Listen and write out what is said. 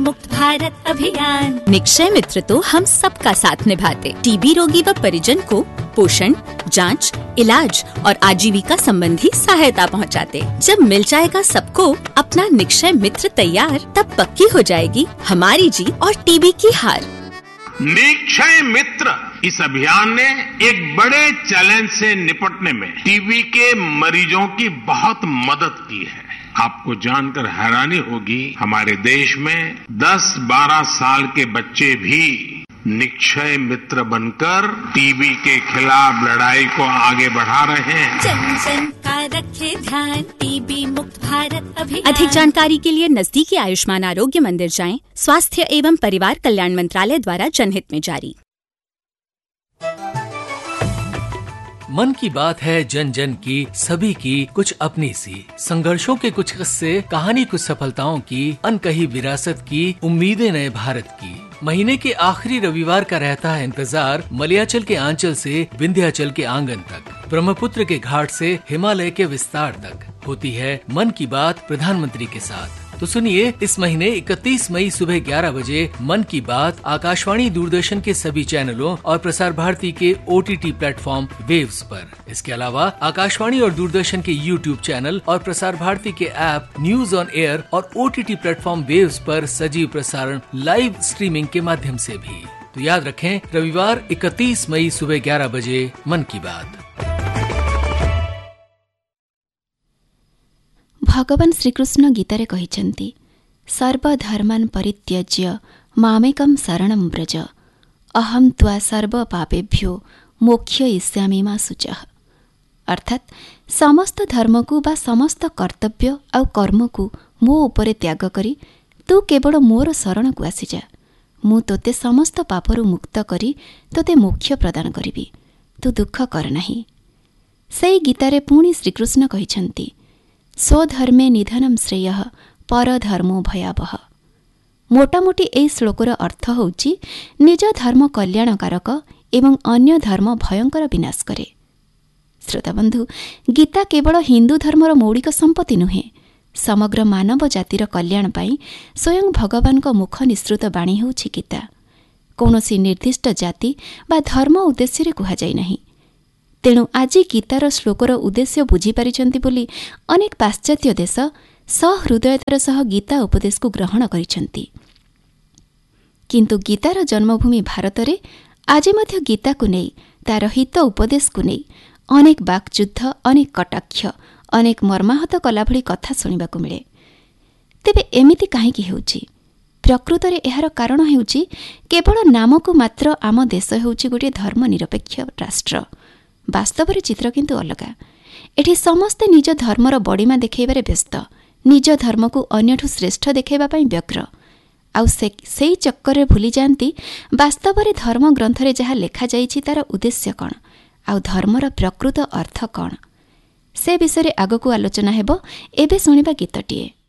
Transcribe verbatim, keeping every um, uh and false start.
मुक्त भारत अभियान। निक्षय मित्र तो हम सबका साथ निभाते, टीबी रोगी व परिजन को पोषण, जांच, इलाज और आजीविका संबंधी सहायता पहुंचाते। जब मिल जाएगा सबको अपना निक्षय मित्र तैयार, तब पक्की हो जाएगी हमारी जीत और टीबी की हार। निक्षय मित्र इस अभियान ने एक बड़े चैलेंज से निपटने में टीबी के मरीजों की बहुत मदद की है। आपको जानकर हैरानी होगी, हमारे देश में दस बारह साल के बच्चे भी निक्षय मित्र बनकर टीबी के खिलाफ लड़ाई को आगे बढ़ा रहे हैं। जन जन का रखे ध्यान, टीबी मुक्त भारत अभियान। अधिक जानकारी के लिए नजदीकी आयुष्मान आरोग्य मंदिर जाएं। स्वास्थ्य एवं परिवार कल्याण मंत्रालय द्वारा जनहित में जारी। मन की बात है जन जन की, सभी की कुछ अपनी सी, संघर्षों के कुछ किस्से, कहानी कुछ सफलताओं की, अनकही विरासत की, उम्मीदें नए भारत की। महीने के आखिरी रविवार का रहता है इंतजार, मलयाचल के आंचल से विंध्याचल के आंगन तक, ब्रह्मपुत्र के घाट से हिमालय के विस्तार तक होती है मन की बात प्रधानमंत्री के साथ। तो सुनिए, इस महीने इकतीस मई सुबह ग्यारह बजे मन की बात आकाशवाणी दूरदर्शन के सभी चैनलों और प्रसार भारती के ओटीटी प्लेटफॉर्म वेव्स पर। इसके अलावा आकाशवाणी और दूरदर्शन के यूट्यूब चैनल और प्रसार भारती के ऐप न्यूज ऑन एयर और ओटीटी प्लेटफॉर्म वेव्स पर सजीव प्रसारण लाइव स्ट्रीमिंग के माध्यम से भी। तो याद रखें, रविवार इकतीस मई सुबह ग्यारह बजे मन की बात। भगवान श्रीकृष्ण गीतारे कहिछन्ति, सर्वधर्मान् परित्यज्य मामेकं शरणं व्रज, अहं त्वा सर्व पापेभ्यो मोक्षयिष्यामि मा शुचः। अर्थात समस्त धर्म को बा समस्त कर्तव्य आउ कर्म को मो उपरे त्याग करी तू केवल मोर शरण को आसी जा, मु तोते समस्त पापरु मुक्त करी तोते मोक्ष प्रदान करिबी, तू दुख कर नाही। सेई गीतारे पुणी श्रीकृष्ण कहिछन्ति, स्वधर्मे निधनम श्रेयः परधर्मो भयावह। मोटामोटी एई श्लोकर अर्थ होउची निज धर्म कल्याणकारक एवं अन्य धर्म भयंकर विनाश करे। श्रोताबंधु, गीता केवल हिंदू धर्मर मौलिक संपत्ति नुहे, समग्र मानव जातिर कल्याण पाई स्वयं भगवान को मुख निसृत बाणी होउची गीता। कौनसी निर्दिष्ट जाति बा धर्म उद्देश्य कुहा जाई नाही। तेणु आज गीतार श्लोकर उद्देश्य बुझिपारिछन्ति बोली अनेक पाश्चात्य देश सहृदयतार सह गीता उपदेश को ग्रहण करिछन्ति। किंतु गीतार जन्मभूमि भारत रे आज मध्य गीता को नहीं, तार हित उपदेश को नहीं अनेक वाक्युद्ध, अनेक कटाक्ष, अनेक मर्माहत कला भली कथा सुनिबा को मिले। तेबे एमिति काहेकि हेउची? प्रकृत रे एहार कारण हेउची केवल नामको मात्र आम देश हेउची गोटे धर्मनिरपेक्ष राष्ट्र। वास्तव में चित्र किंतु अलगा। एठी समस्ते निज धर्मर बड़ीमा देखैबारे व्यस्त, निज धर्म को अन्यठू श्रेष्ठ देखैबा पई व्यग्र। आउ से सेई चक्कर रे भूली जानती वास्तव में धर्म ग्रंथ रे जहा लेखा जाइछि तार उद्देश्य कण, आउ धर्मर प्रकृत अर्थ कण। से विषय आगकू आलोचना हेबो। एबे सुनिबा गीतटिए।